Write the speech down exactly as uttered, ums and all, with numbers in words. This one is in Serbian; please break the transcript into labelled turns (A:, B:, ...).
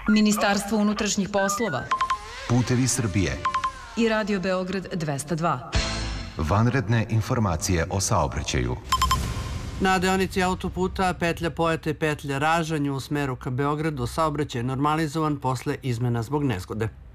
A: Ministarstvo unutrašnjih poslova,
B: Putevi Srbije
A: i Radio Beograd dvesta dva.
B: Vanredne informacije o saobraćaju.
C: Na deonici autoputa petlja Pojate petlja Ražanj u smeru ka Beogradu saobraćaj je normalizovan posle izmena zbog nezgode.